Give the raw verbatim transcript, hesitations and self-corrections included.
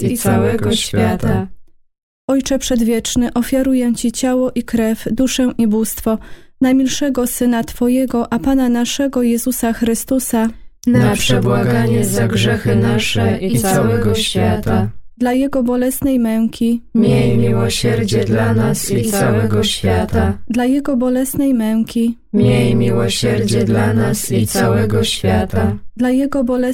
i całego świata. Ojcze Przedwieczny, ofiaruję Ci ciało i krew, duszę i bóstwo najmilszego Syna Twojego, a Pana naszego Jezusa Chrystusa, na przebłaganie za grzechy nasze i całego świata. Dla Jego bolesnej męki, Miej miłosierdzie dla nas i całego świata. Dla Jego bolesnej męki, Miej miłosierdzie dla nas i całego świata. Dla Jego bolesnej